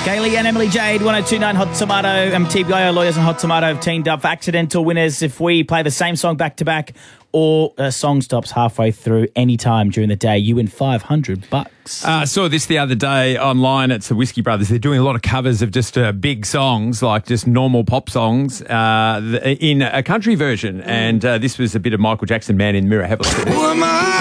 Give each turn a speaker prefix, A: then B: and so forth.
A: Kaylee and Emily Jade, 1029 Hot Tomato, and Team Gaio Lawyers and Hot Tomato have teamed up for accidental winners. If we play the same song back to back or a song stops halfway through any time during the day, you win $500.
B: I saw this the other day online. It's the Whiskey Brothers. They're doing a lot of covers of just big songs, like just normal pop songs, in a country version. And this was a bit of Michael Jackson, Man in the Mirror. Have a look at this.